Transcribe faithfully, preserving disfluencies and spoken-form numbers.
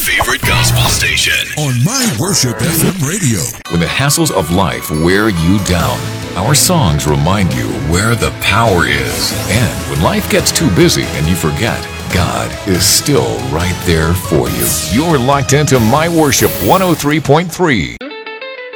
favorite gospel station on My Worship F M Radio. When the hassles of life wear you down, our songs remind you where the power is. And when life gets too busy and you forget, God is still right there for you. You're locked into My Worship one oh three point three.